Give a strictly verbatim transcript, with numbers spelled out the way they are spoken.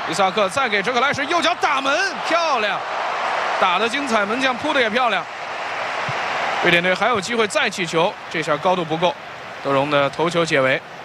伊萨克再给哲克莱什右脚打门，漂亮，打得精彩，门将扑的也漂亮。瑞典队还有机会再起球，这下高度不够，德容的头球解围。